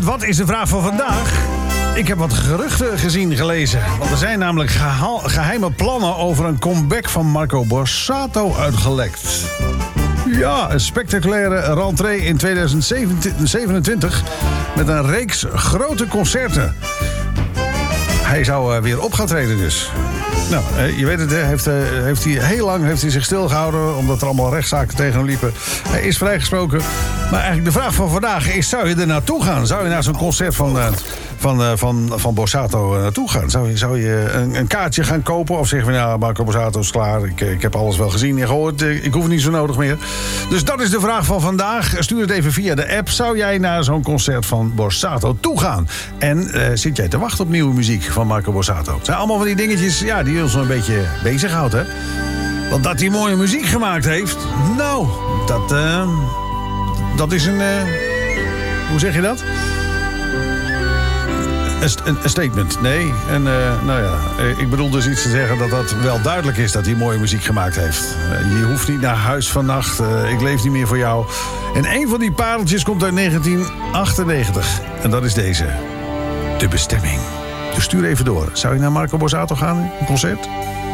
wat is de vraag van vandaag? Ik heb wat geruchten gelezen. Want er zijn namelijk geheime plannen over een comeback van Marco Borsato uitgelekt. Ja, een spectaculaire rentree in 2027 met een reeks grote concerten. Hij zou weer op gaan treden dus. Nou, je weet het, heeft hij heel lang zich stilgehouden omdat er allemaal rechtszaken tegen hem liepen. Hij is vrijgesproken. Maar eigenlijk de vraag van vandaag is, zou je er naartoe gaan? Zou je naar zo'n concert van Borsato naartoe gaan? Zou je een kaartje gaan kopen? Of zeggen we, nou, Marco Borsato is klaar. Ik heb alles wel gezien en gehoord. Ik hoef het niet zo nodig meer. Dus dat is de vraag van vandaag. Stuur het even via de app. Zou jij naar zo'n concert van Borsato toe gaan? En zit jij te wachten op nieuwe muziek van Marco Borsato? Het zijn allemaal van die dingetjes die ons een beetje bezighoudt, hè? Want dat hij mooie muziek gemaakt heeft, nou, dat is een... hoe zeg je dat? Een statement, nee. En nou ja, ik bedoel dus iets te zeggen dat wel duidelijk is dat hij mooie muziek gemaakt heeft. Je hoeft niet naar huis vannacht, ik leef niet meer voor jou. En een van die pareltjes komt uit 1998. En dat is deze. De bestemming. Dus stuur even door. Zou je naar Marco Borsato gaan, een concert?